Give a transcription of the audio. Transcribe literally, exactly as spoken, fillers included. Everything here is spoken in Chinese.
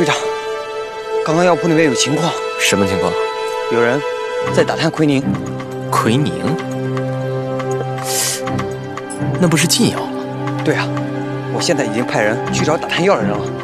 队长，刚刚药铺那边有情况。 什么情况？ 有人在打探奎宁。 奎宁？那不是禁药吗？ 对啊，我现在已经派人去找打探药的人了。